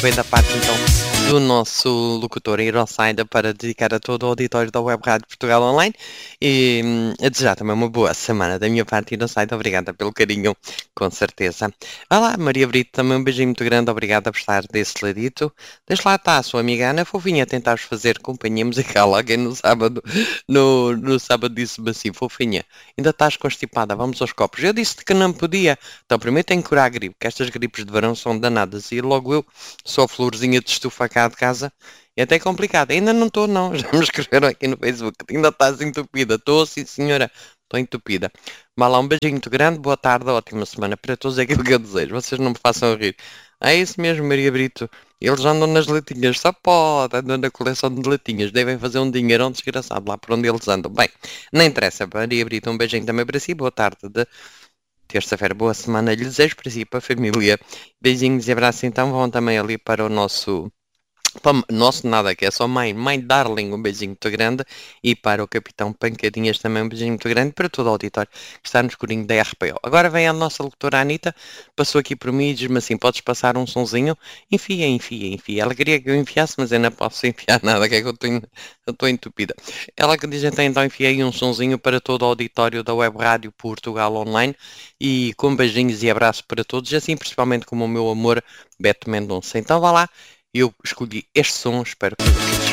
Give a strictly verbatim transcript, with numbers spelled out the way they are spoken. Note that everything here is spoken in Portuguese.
vem da parte então do nosso locutor Irossaida para dedicar a todo o auditório da Web Rádio Portugal Online e hum, a desejar também uma boa semana da minha parte, Irossaida. Obrigada pelo carinho, com certeza. Olá, Maria Brito, também um beijinho muito grande, obrigada por estar desse ladito. Desde lá está a sua amiga Ana Fofinha a tentar fazer companhia musical. Alguém no sábado, no, no sábado disse-me assim: Fofinha, ainda estás constipada, vamos aos copos. Eu disse que não podia. Então primeiro tenho que curar a gripe, que estas gripes de verão são danadas e logo eu sou a florzinha de estufa cá de casa. É até complicado. Ainda não estou, não. Já me escreveram aqui no Facebook. Ainda estás entupida. Estou, sim, senhora. Estou entupida. Mas lá, um beijinho muito grande. Boa tarde, ótima semana para todos. É aquilo que eu desejo. Vocês não me façam rir. É isso mesmo, Maria Brito. Eles andam nas latinhas. Só pode. Andam na coleção de latinhas. Devem fazer um dinheirão desgraçado lá por onde eles andam. Bem, não interessa. Maria Brito, um beijinho também para si. Boa tarde de terça-feira. Boa semana. Lhe desejo para si e para a família. Beijinhos e abraços. Então vão também ali para o nosso... Para nosso nada, que é só mãe, mãe Darling, um beijinho muito grande, e para o Capitão Pancadinhas também um beijinho muito grande, para todo o auditório que está no escurinho da R P O. Agora vem a nossa locutora Anitta, passou aqui por mim e diz-me assim: podes passar um sonzinho? Enfia, enfia, enfia. Ela queria que eu enfiasse, mas eu não posso enfiar nada, que é que eu estou entupida. Ela que diz então, então enfiei um sonzinho para todo o auditório da Web Rádio Portugal Online, e com beijinhos e abraços para todos, assim principalmente como o meu amor Beto Mendonça. Então vá lá. Eu escolhi este som, espero que